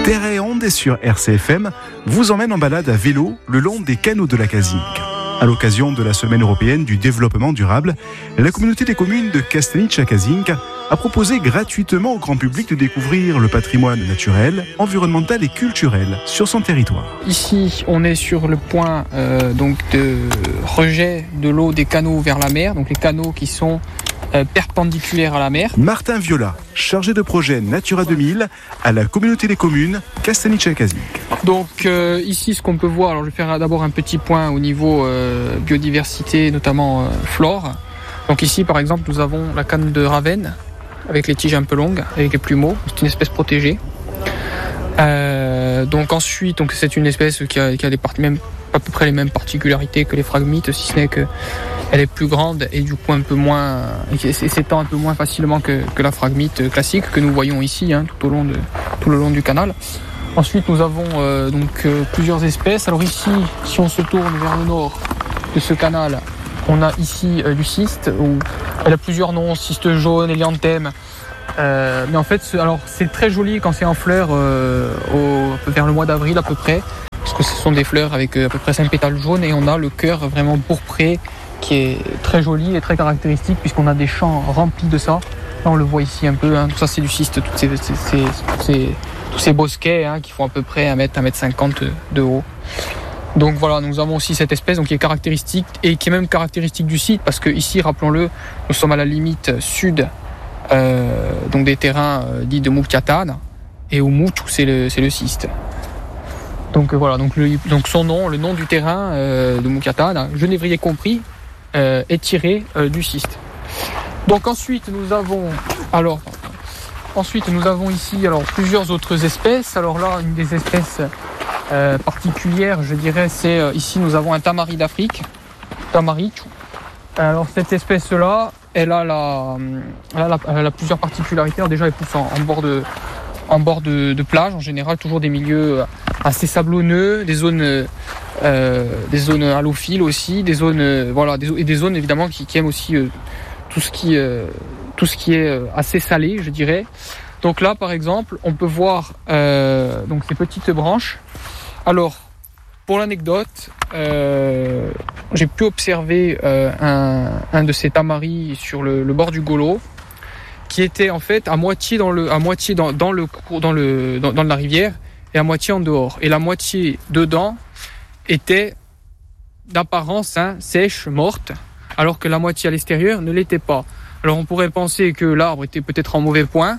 Terre et Ondes sur RCFM vous emmène en balade à vélo le long des canaux de la Cazinque. À l'occasion de la Semaine européenne du développement durable, la communauté des communes de Castaniche-Cazinque a proposé gratuitement au grand public de découvrir le patrimoine naturel, environnemental et culturel sur son territoire. Ici, on est sur le point de rejet de l'eau des canaux vers la mer, donc les canaux qui sont perpendiculaires à la mer. Martin Viola, chargé de projet Natura 2000 à la communauté des communes Castaniche-Cazinque. Donc ici, ce qu'on peut voir, alors je vais faire d'abord un petit point au niveau biodiversité, notamment flore. Donc ici, par exemple, nous avons la canne de Ravenne, avec les tiges un peu longues, avec les plumeaux. C'est une espèce protégée. Ensuite, c'est une espèce qui a à peu près les mêmes particularités que les phragmites, si ce n'est qu'elle est plus grande et du coup un peu moins, et s'étend un peu moins facilement que la phragmite classique que nous voyons ici, tout le long du canal. Ensuite, nous avons plusieurs espèces. Alors ici, si on se tourne vers le nord de ce canal, on a ici du cyste, où elle a plusieurs noms, cyste jaune, hélianthème. Mais en fait, c'est très joli quand c'est en fleurs vers le mois d'avril à peu près, parce que ce sont des fleurs avec à peu près 5 pétales jaunes et on a le cœur vraiment pourpré qui est très joli et très caractéristique puisqu'on a des champs remplis de ça. Là, on le voit ici un peu, tout ça c'est du cyste, tous ces bosquets qui font à peu près 1,50 m de haut. Donc voilà, nous avons aussi cette espèce qui est caractéristique et qui est même caractéristique du site parce que ici, rappelons-le, nous sommes à la limite sud des terrains dits de Moukiatane et au Moutou c'est le cyste. Donc voilà, donc son nom, le nom du terrain de Moukiatane, je n'ai compris, est tiré du cyste. Donc ensuite nous avons ici plusieurs autres espèces. Alors là, une des espèces particulières, je dirais, c'est ici nous avons un tamari d'Afrique, tamari. Alors cette espèce-là, elle a plusieurs particularités. Alors déjà, elle pousse en bord de plage, en général, toujours des milieux assez sablonneux, des zones halophiles aussi, des zones évidemment qui aiment aussi tout ce qui est assez salé, je dirais. Donc là, par exemple, on peut voir ces petites branches. Alors, pour l'anecdote, j'ai pu observer un de ces tamaris sur le bord du Golo, qui était en fait à moitié dans la rivière et à moitié en dehors. Et la moitié dedans était d'apparence sèche, morte, alors que la moitié à l'extérieur ne l'était pas. Alors on pourrait penser que l'arbre était peut-être en mauvais point,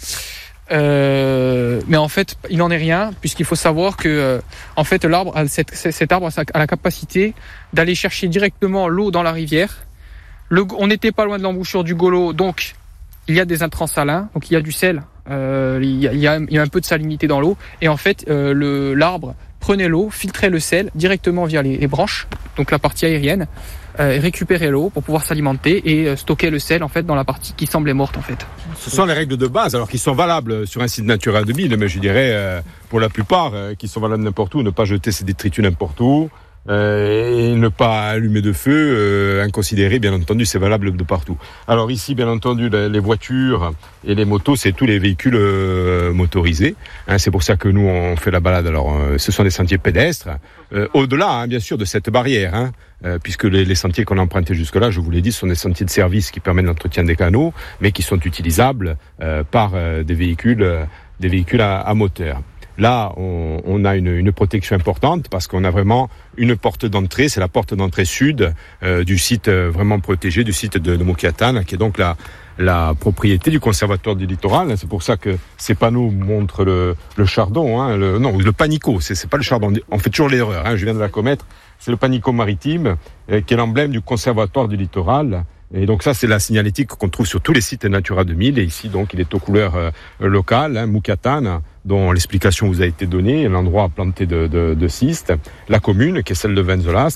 mais en fait il n'en est rien, puisqu'il faut savoir que l'arbre, cet arbre a la capacité d'aller chercher directement l'eau dans la rivière. On n'était pas loin de l'embouchure du Golo, donc il y a des intrants salins, donc il y a du sel, il y a un peu de salinité dans l'eau, et en fait l'arbre prenait l'eau, filtrait le sel directement via les branches, donc la partie aérienne, récupérer l'eau pour pouvoir s'alimenter et stocker le sel en fait dans la partie qui semblait morte en fait. Ce sont les règles de base, alors qui sont valables sur un site Natura 2000, mais je dirais pour la plupart qui sont valables n'importe où, ne pas jeter ses détritus n'importe où et ne pas allumer de feu inconsidéré, bien entendu, c'est valable de partout. Alors ici, bien entendu, les voitures et les motos, c'est tous les véhicules motorisés. C'est pour ça que nous on fait la balade. Alors ce sont des sentiers pédestres, au-delà bien sûr de cette barrière, puisque les sentiers qu'on a empruntés jusque-là, je vous l'ai dit, sont des sentiers de service qui permettent l'entretien des canaux, mais qui sont utilisables par des véhicules à moteur. Là, on a une protection importante parce qu'on a vraiment une porte d'entrée, c'est la porte d'entrée sud du site vraiment protégé, du site de Moukiatane, qui est donc la propriété du conservatoire du littoral. C'est pour ça que ces panneaux montrent le chardon, le panico, c'est pas le chardon. On fait toujours l'erreur, je viens de la commettre. C'est le panico maritime qui est l'emblème du conservatoire du littoral. Et donc ça, c'est la signalétique qu'on trouve sur tous les sites Natura 2000. Et ici, donc, il est aux couleurs locales, Moukiatane, dont l'explication vous a été donnée, l'endroit planté de cystes, la commune, qui est celle de Venzolas,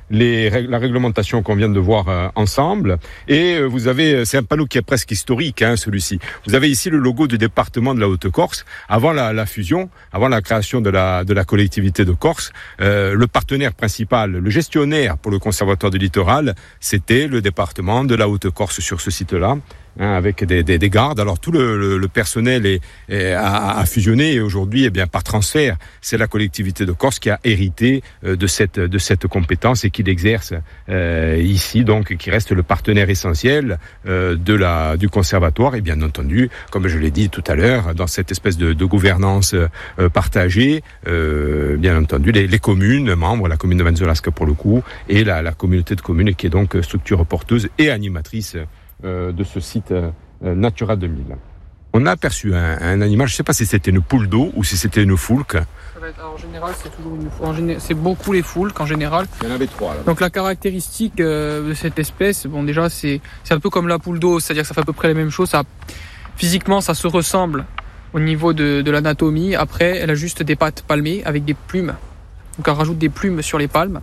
la réglementation qu'on vient de voir ensemble. Et vous avez, c'est un panneau qui est presque historique, celui-ci. Vous avez ici le logo du département de la Haute-Corse. Avant la fusion, avant la création de la collectivité de Corse, le partenaire principal, le gestionnaire pour le Conservatoire du littoral, c'était le département de la Haute-Corse sur ce site-là. Avec des gardes. Alors tout le personnel a fusionné et aujourd'hui, par transfert, c'est la collectivité de Corse qui a hérité de cette compétence et qui l'exerce ici, donc qui reste le partenaire essentiel du conservatoire et bien entendu, comme je l'ai dit tout à l'heure, dans cette espèce de gouvernance partagée, bien entendu les communes membres, la commune de Vanzelasque pour le coup, et la communauté de communes qui est donc structure porteuse et animatrice de ce site Natura 2000. On a aperçu un animal, je ne sais pas si c'était une poule d'eau ou si c'était une foulque. En général, c'est toujours une foulque. C'est beaucoup les foulques en général. Il y en avait 3 là. Donc la caractéristique de cette espèce, déjà c'est un peu comme la poule d'eau, c'est-à-dire que ça fait à peu près la même chose. Physiquement, ça se ressemble au niveau de l'anatomie. Après, elle a juste des pattes palmées avec des plumes. Donc elle rajoute des plumes sur les palmes.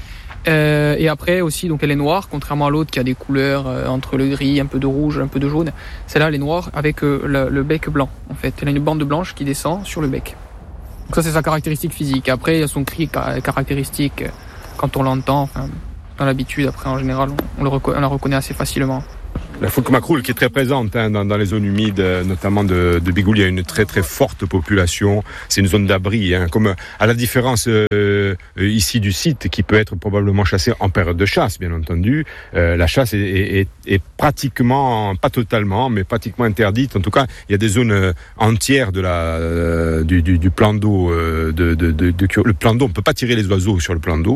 Et après aussi, donc elle est noire, contrairement à l'autre qui a des couleurs entre le gris, un peu de rouge, un peu de jaune. Celle-là, elle est noire avec le bec blanc. En fait, elle a une bande blanche qui descend sur le bec. Donc ça, c'est sa caractéristique physique. Après, il y a son cri caractéristique quand on l'entend. Dans l'habitude, après, en général, on la reconnaît assez facilement. La foulque macroule qui est très présente dans les zones humides, notamment de Bigoul, il y a une très très forte population. C'est une zone d'abri, comme à la différence ici du site qui peut être probablement chassé en période de chasse, bien entendu. La chasse est pratiquement, pas totalement, mais pratiquement interdite. En tout cas, il y a des zones entières du plan d'eau. Le plan d'eau, on peut pas tirer les oiseaux sur le plan d'eau.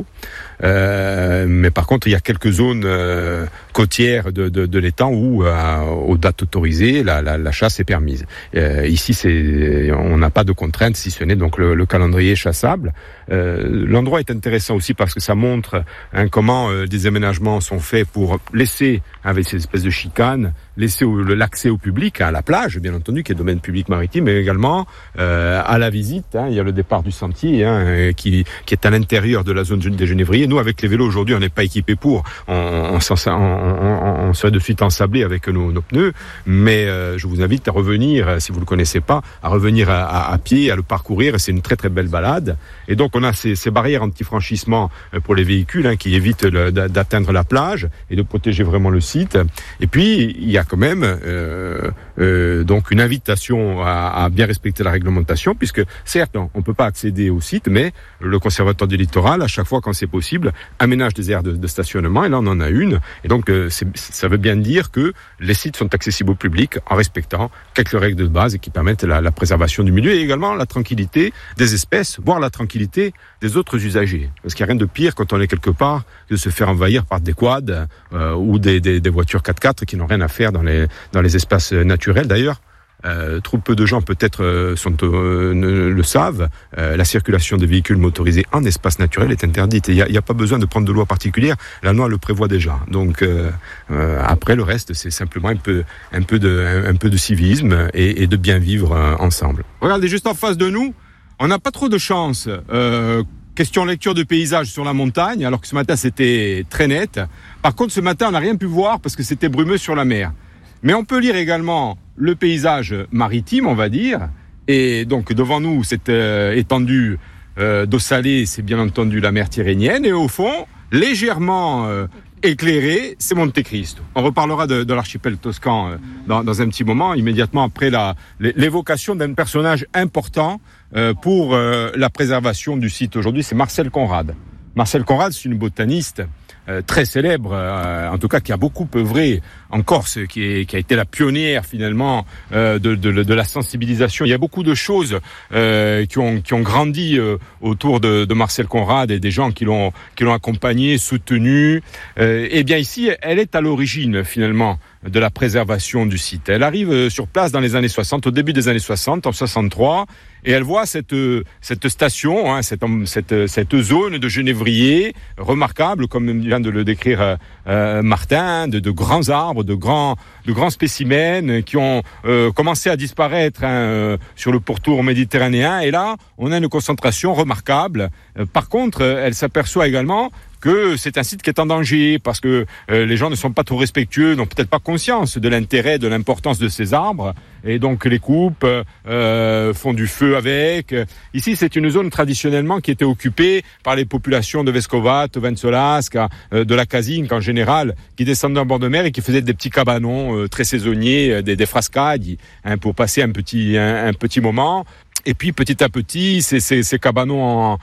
Mais par contre, il y a quelques zones côtières de l'étang où, aux dates autorisées, la chasse est permise. Ici, on n'a pas de contraintes, si ce n'est donc le calendrier chassable. L'endroit est intéressant aussi parce que ça montre comment des aménagements sont faits pour laisser, avec ces espèces de chicanes, laisser l'accès au public, à la plage, bien entendu, qui est domaine public maritime, mais également à la visite. Il y a le départ du sentier qui est à l'intérieur de la zone des Genévriers. Nous, avec les vélos, aujourd'hui, on n'est pas équipés pour. On serait de suite ensablé avec nos pneus. Mais je vous invite à revenir, si vous ne le connaissez pas, à revenir à pied, à le parcourir. C'est une très, très belle balade. Et donc, on a ces barrières anti-franchissement pour les véhicules qui évitent d'atteindre la plage et de protéger vraiment le site. Et puis, il y a quand même donc une invitation à bien respecter la réglementation, puisque certes, on peut pas accéder au site, mais le Conservatoire du littoral, à chaque fois quand c'est possible, aménage des aires de stationnement, et là on en a une. Et donc ça veut bien dire que les sites sont accessibles au public en respectant quelques règles de base et qui permettent la préservation du milieu et également la tranquillité des espèces, voire la tranquillité des autres usagers. Parce qu'il n'y a rien de pire quand on est quelque part que de se faire envahir par des quads ou des voitures 4x4 qui n'ont rien à faire dans les espaces naturels. D'ailleurs, trop peu de gens peut-être le savent, la circulation des véhicules motorisés en espace naturel est interdite. Il n'y a pas besoin de prendre de loi particulière, la loi le prévoit déjà. Donc après le reste, c'est simplement un peu de civisme et de bien vivre ensemble. Regardez, juste en face de nous, on n'a pas trop de chance. Question lecture de paysage sur la montagne, alors que ce matin c'était très net. Par contre, ce matin, on n'a rien pu voir parce que c'était brumeux sur la mer. Mais on peut lire également le paysage maritime, on va dire. Et donc, devant nous, cette étendue d'eau salée, c'est bien entendu la mer Tyrrhénienne. Et au fond, légèrement éclairé, c'est Monte Cristo. On reparlera de l'archipel toscan dans un petit moment, immédiatement après l'évocation d'un personnage important pour la préservation du site aujourd'hui, c'est Marcel Conrad. Marcel Conrad, c'est une botaniste très célèbre, en tout cas qui a beaucoup œuvré en Corse, qui a été la pionnière finalement de la sensibilisation. Il y a beaucoup de choses qui ont grandi autour de Marcel Conrad et des gens qui l'ont accompagné, soutenu. Et bien ici, elle est à l'origine finalement de la préservation du site. Elle arrive sur place dans les années 60, au début des années 60, en 63, et elle voit cette station, cette zone de genévriers remarquable, comme vient de le décrire Martin, de grands arbres, de grands spécimens qui ont commencé à disparaître sur le pourtour méditerranéen. Et là, on a une concentration remarquable. Par contre, elle s'aperçoit également que c'est un site qui est en danger parce que les gens ne sont pas trop respectueux, n'ont peut-être pas conscience de l'intérêt, de l'importance de ces arbres, et donc les coupent, font du feu avec. Ici, c'est une zone traditionnellement qui était occupée par les populations de Vescovat, Ventsolaska, de la Kazinka en général, qui descendaient en bord de mer et qui faisaient des petits cabanons très saisonniers, des frascades, pour passer un petit moment. Et puis petit à petit, ces cabanons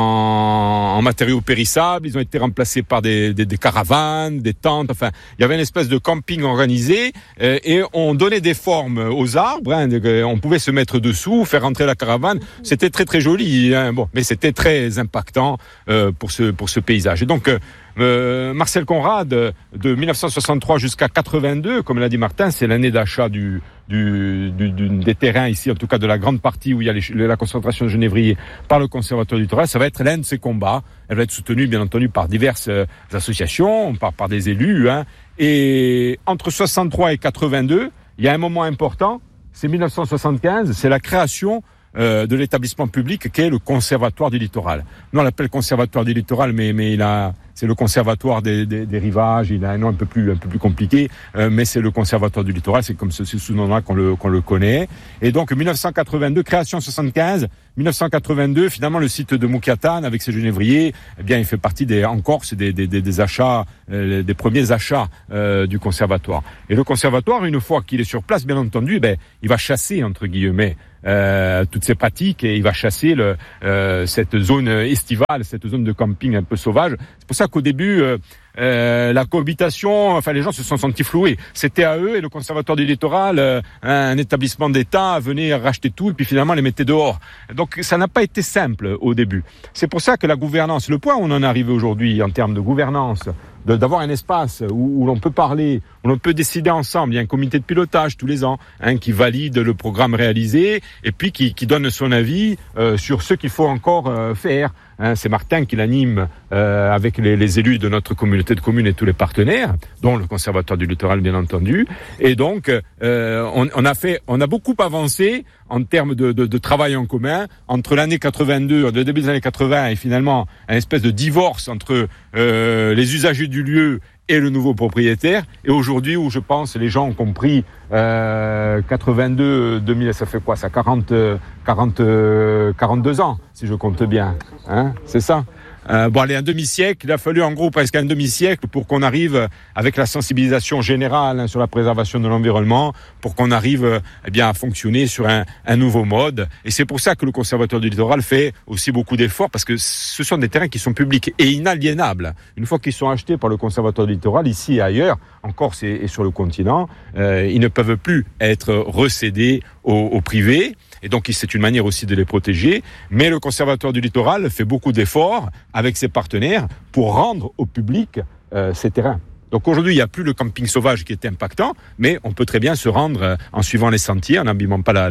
en matériaux périssables, ils ont été remplacés par des caravanes, des tentes. Enfin, il y avait une espèce de camping organisé et on donnait des formes aux arbres. On pouvait se mettre dessous, faire rentrer la caravane. C'était très très joli, mais c'était très impactant pour ce paysage. Et donc Marcel Conrad, de 1963 jusqu'à 82, comme l'a dit Martin, c'est l'année d'achat des terrains ici, en tout cas de la grande partie où il y a la concentration de genévriers par le Conservatoire du littoral. Ça va être l'un de ces combats. Elle va être soutenue, bien entendu, par diverses associations, par des élus. Et entre 63 et 82, il y a un moment important, c'est 1975, c'est la création de l'établissement public qu'est le Conservatoire du littoral. Nous on l'appelle Conservatoire du littoral, mais c'est le Conservatoire des rivages. Il a un nom un peu plus compliqué, mais c'est le Conservatoire du littoral. C'est comme sous nom-là qu'on le connaît. Et donc 1982, création 75. 1982, finalement le site de Moukiatane avec ses genévriers, eh bien il fait partie des achats, des premiers achats du conservatoire. Et le conservatoire, une fois qu'il est sur place, bien entendu, il va chasser entre guillemets toutes ces pratiques et il va chasser cette zone estivale, cette zone de camping un peu sauvage. C'est pour ça qu'au début la cohabitation, les gens se sont sentis floués. C'était à eux et le Conservatoire du littoral, un établissement d'État, venait racheter tout et puis finalement les mettait dehors. Donc ça n'a pas été simple au début. C'est pour ça que la gouvernance, le point où on en est arrivé aujourd'hui en termes de gouvernance, d'avoir un espace où l'on peut parler, où l'on peut décider ensemble. Il y a un comité de pilotage tous les ans qui valide le programme réalisé et puis qui donne son avis sur ce qu'il faut encore faire. C'est Martin qui l'anime avec les élus de notre communauté de communes et tous les partenaires, dont le Conservatoire du littoral bien entendu. Et donc on a beaucoup avancé en termes de travail en commun entre l'année 82, le début des années 80 et finalement un espèce de divorce entre les usagers du lieu et le nouveau propriétaire. Et aujourd'hui, où je pense les gens ont compris 82, 2000, ça fait quoi ça 42 ans, si je compte bien. C'est ça. Allez, un demi-siècle, il a fallu en gros presque un demi-siècle pour qu'on arrive avec la sensibilisation générale sur la préservation de l'environnement, pour qu'on arrive à fonctionner sur un nouveau mode. Et c'est pour ça que le Conservatoire du littoral fait aussi beaucoup d'efforts, parce que ce sont des terrains qui sont publics et inaliénables. Une fois qu'ils sont achetés par le Conservatoire du littoral, ici et ailleurs, en Corse et sur le continent, ils ne peuvent plus être recédés au privé. Et donc, c'est une manière aussi de les protéger. Mais le Conservatoire du littoral fait beaucoup d'efforts avec ses partenaires pour rendre au public ces terrains. Donc aujourd'hui, il n'y a plus le camping sauvage qui est impactant, mais on peut très bien se rendre en suivant les sentiers, en n'abîmant pas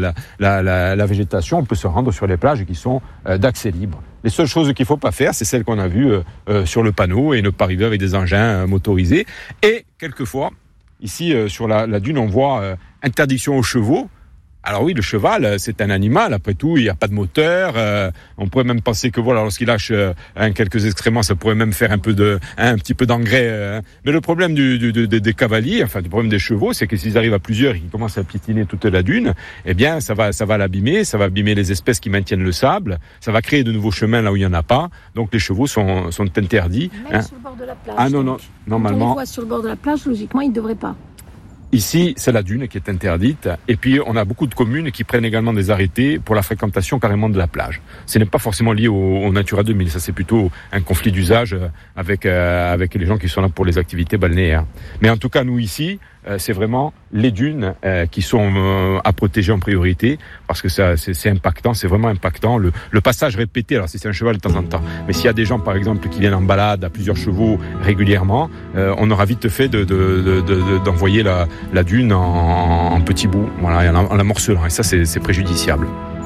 la végétation. On peut se rendre sur les plages qui sont d'accès libre. Les seules choses qu'il ne faut pas faire, c'est celles qu'on a vues sur le panneau et ne pas arriver avec des engins motorisés. Et quelquefois, ici sur la dune, on voit interdiction aux chevaux. Alors oui, le cheval, c'est un animal. Après tout, il n'y a pas de moteur. On pourrait même penser que lorsqu'il lâche quelques excréments, ça pourrait même faire un petit peu d'engrais. Mais le problème des cavaliers, du problème des chevaux, c'est que s'ils arrivent à plusieurs et qu'ils commencent à piétiner toute la dune, eh bien, ça va l'abîmer. Ça va abîmer les espèces qui maintiennent le sable. Ça va créer de nouveaux chemins là où il n'y en a pas. Donc les chevaux sont interdits. Même sur le bord de la plage. Ah non, normalement. Quand on les voit sur le bord de la plage, logiquement, ils ne devraient pas. Ici, c'est la dune qui est interdite. Et puis, on a beaucoup de communes qui prennent également des arrêtés pour la fréquentation carrément de la plage. Ce n'est pas forcément lié au Natura 2000. Ça, c'est plutôt un conflit d'usage avec les gens qui sont là pour les activités balnéaires. Mais en tout cas, nous ici, c'est vraiment les dunes qui sont à protéger en priorité, parce que c'est impactant, c'est vraiment impactant. Le passage répété, alors si c'est un cheval de temps en temps, mais s'il y a des gens par exemple qui viennent en balade à plusieurs chevaux régulièrement, on aura vite fait d'envoyer la dune en petits bouts, en la morcelant, et ça c'est préjudiciable.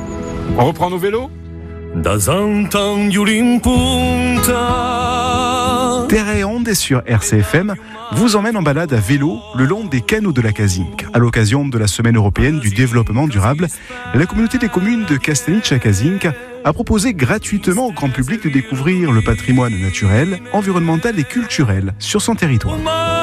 On reprend nos vélos ? Terre et Onde sur RCFM vous emmène en balade à vélo le long des canaux de la Kazinka. À l'occasion de la Semaine européenne du développement durable, la communauté des communes de Kastanice-Kazinka a proposé gratuitement au grand public de découvrir le patrimoine naturel, environnemental et culturel sur son territoire.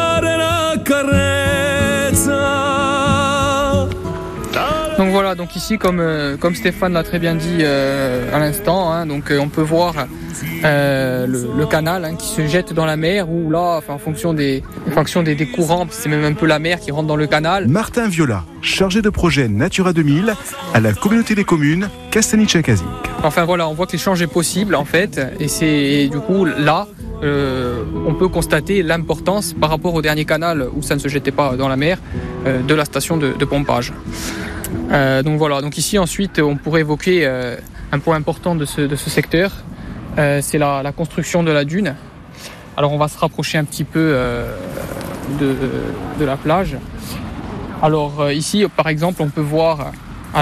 Donc voilà, donc ici comme Stéphane l'a très bien dit à l'instant, hein, donc on peut voir le canal qui se jette dans la mer, où là, en fonction des courants, c'est même un peu la mer qui rentre dans le canal. Martin Viola, chargé de projet Natura 2000 à la communauté des communes Castaniche-Akazinc. Enfin voilà, on voit que l'échange est possible en fait, et du coup là, on peut constater l'importance par rapport au dernier canal où ça ne se jetait pas dans la mer de la station de pompage. Donc voilà, donc ici ensuite on pourrait évoquer un point important de ce secteur, c'est la construction de la dune. Alors on va se rapprocher un petit peu de la plage. Alors ici par exemple on peut voir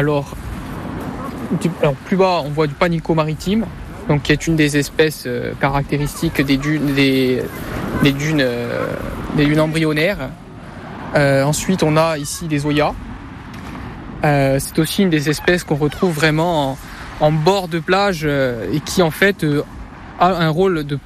plus bas on voit du panico maritime, donc qui est une des espèces caractéristiques des dunes embryonnaires. Ensuite on a ici des oyas. C'est aussi une des espèces qu'on retrouve vraiment en bord de plage et qui en fait a un rôle de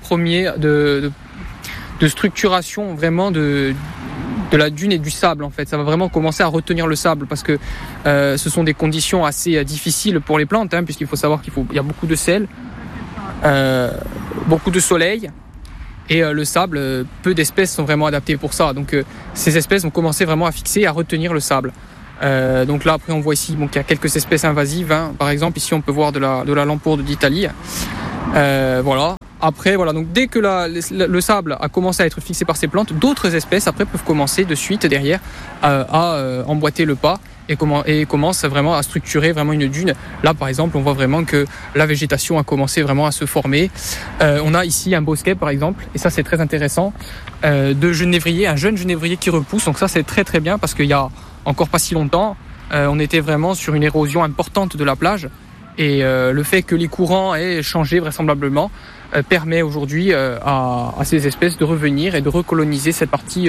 structuration vraiment de la dune et du sable en fait. Ça va vraiment commencer à retenir le sable parce que ce sont des conditions assez difficiles pour les plantes, puisqu'il faut savoir qu'il y a beaucoup de sel, beaucoup de soleil. Et le sable, peu d'espèces sont vraiment adaptées pour ça. Donc ces espèces vont commencer vraiment à fixer, à retenir le sable. Donc là après on voit ici qu'il y a quelques espèces invasives, par exemple ici on peut voir de la lampourde d'Italie. Voilà. Après voilà, donc dès que le sable a commencé à être fixé par ces plantes, d'autres espèces après peuvent commencer de suite derrière à emboîter le pas et commencent vraiment à structurer vraiment une dune. Là par exemple on voit vraiment que la végétation a commencé vraiment à se former. On a ici un bosquet par exemple, et ça c'est très intéressant, de genévrier, un jeune genévrier qui repousse. Donc ça c'est très très bien parce qu'il y a encore pas si longtemps, on était vraiment sur une érosion importante de la plage, et le fait que les courants aient changé vraisemblablement permet aujourd'hui à ces espèces de revenir et de recoloniser cette partie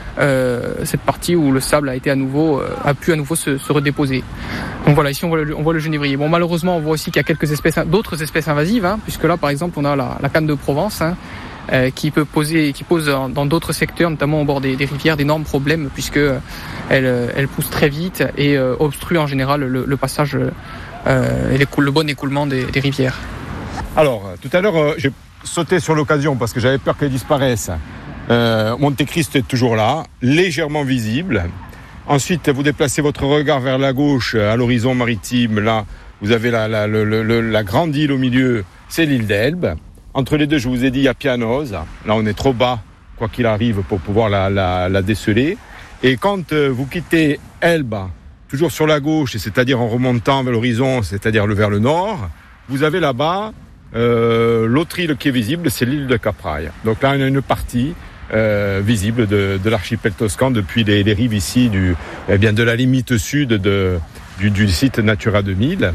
où le sable a pu à nouveau se redéposer. Donc voilà, ici on voit le genévrier. Bon, malheureusement on voit aussi qu'il y a d'autres espèces invasives, puisque là par exemple on a la canne de Provence, qui pose dans d'autres secteurs, notamment au bord des rivières, d'énormes problèmes, puisque elle pousse très vite et obstrue en général le passage et le bon écoulement des rivières. Alors, tout à l'heure, j'ai sauté sur l'occasion parce que j'avais peur qu'elle disparaisse. Monte Cristo est toujours là, légèrement visible. Ensuite, vous déplacez votre regard vers la gauche, à l'horizon maritime. Là, vous avez la grande île au milieu, c'est l'île d'Elbe. Entre les deux, je vous ai dit, il y a Pianosa. Là, on est trop bas, quoi qu'il arrive, pour pouvoir la déceler. Et quand vous quittez Elbe, toujours sur la gauche, c'est-à-dire en remontant vers l'horizon, c'est-à-dire vers le nord, vous avez là-bas l'autre île qui est visible, c'est l'île de Capraia. Donc là, on a une partie visible de l'archipel toscan depuis les rives ici de la limite sud du site Natura 2000.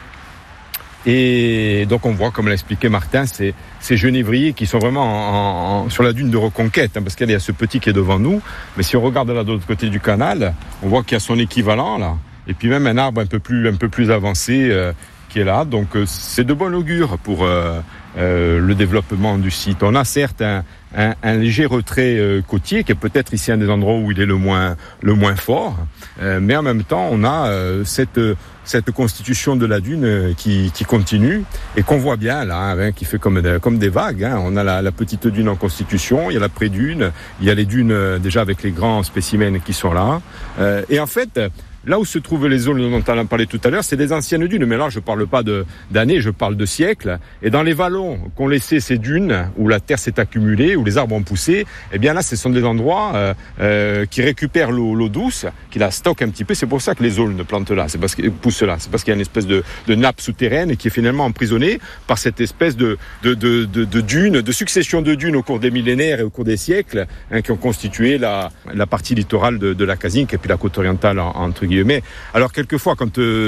Et donc on voit, comme l'a expliqué Martin, ces genévriers qui sont vraiment sur la dune de Reconquête, parce qu'il y a ce petit qui est devant nous. Mais si on regarde là de l'autre côté du canal, on voit qu'il y a son équivalent là, et puis même un arbre un peu plus avancé qui est là. Donc c'est de bon augure pour le développement du site. On a certes un léger retrait côtier qui est peut-être ici un des endroits où il est le moins fort, mais en même temps on a cette constitution de la dune qui continue et qu'on voit bien là, qui fait comme des vagues. On a la petite dune en constitution, il y a la pré-dune, il y a les dunes déjà avec les grands spécimens qui sont là. Et en fait, là où se trouvent les zones dont on a parlé tout à l'heure, c'est des anciennes dunes. Mais là, je parle pas d'années, je parle de siècles. Et dans les vallons qu'ont laissé ces dunes, où la terre s'est accumulée, où les arbres ont poussé, eh bien là, ce sont des endroits qui récupèrent l'eau douce, qui la stockent un petit peu. C'est pour ça que les aulnes plantent là. C'est parce qu'elles poussent là. C'est parce qu'il y a une espèce de nappe souterraine qui est finalement emprisonnée par cette espèce de dunes, de succession de dunes au cours des millénaires et au cours des siècles, qui ont constitué la partie littorale de la Kazinc et puis la côte orientale entre guillemets. Alors quelquefois, quand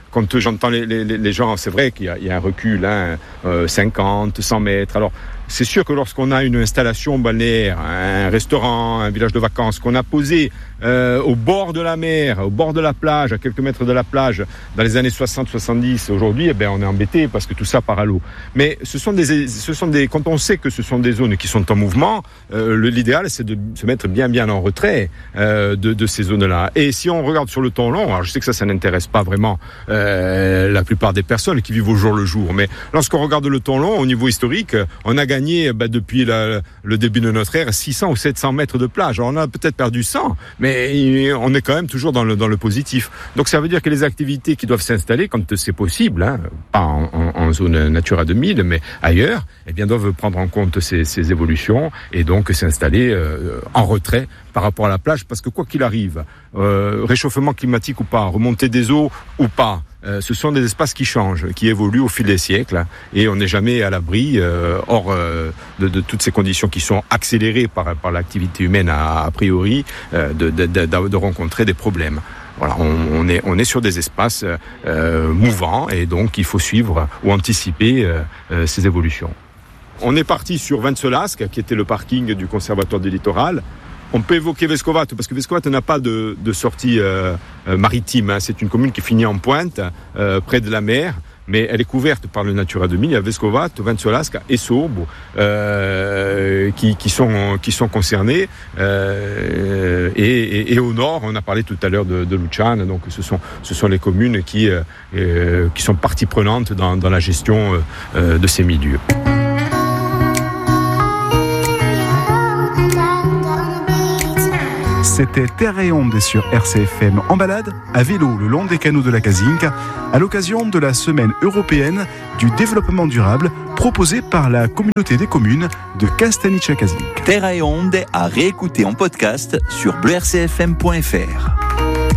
quand j'entends les gens, c'est vrai qu'il y a un recul, 50, 100 mètres. Alors, c'est sûr que lorsqu'on a une installation balnéaire, un restaurant, un village de vacances qu'on a posé au bord de la mer, au bord de la plage, à quelques mètres de la plage, dans les années 60-70, aujourd'hui, on est embêté parce que tout ça part à l'eau. Mais ce sont des, quand on sait que ce sont des zones qui sont en mouvement, l'idéal c'est de se mettre bien en retrait de ces zones-là. Et si on regarde sur le temps long, alors je sais que ça n'intéresse pas vraiment la plupart des personnes qui vivent au jour le jour, mais lorsqu'on regarde le temps long, au niveau historique, on a gagné depuis le début de notre ère 600 ou 700 mètres de plage. Alors on a peut-être perdu 100, mais on est quand même toujours dans le positif. Donc ça veut dire que les activités qui doivent s'installer quand c'est possible, pas en zone Natura 2000, mais ailleurs, doivent prendre en compte ces évolutions et donc s'installer en retrait par rapport à la plage, parce que quoi qu'il arrive, réchauffement climatique ou pas, remontée des eaux ou pas, ce sont des espaces qui changent, qui évoluent au fil des siècles, et on n'est jamais à l'abri, hors de toutes ces conditions qui sont accélérées par l'activité humaine a priori, de rencontrer des problèmes. Voilà, on est sur des espaces mouvants, et donc il faut suivre ou anticiper ces évolutions. On est parti sur Vencelasca, qui était le parking du Conservatoire du Littoral. On peut évoquer Vescovato, parce que Vescovato n'a pas de sortie maritime. C'est une commune qui finit en pointe, près de la mer, mais elle est couverte par le Natura 2000. Il y a Vescovato, Vencelasca et Sorbo qui sont concernés. Et au nord, on a parlé tout à l'heure de Luciana, donc ce sont les communes qui sont partie prenante dans la gestion de ces milieux. C'était Terre et Onde sur RCFM en balade à vélo le long des canaux de la Cazinca à l'occasion de la semaine européenne du développement durable proposée par la communauté des communes de Castaniche-Cazinca. Terre et Onde à réécouter en podcast sur bleurcfm.fr.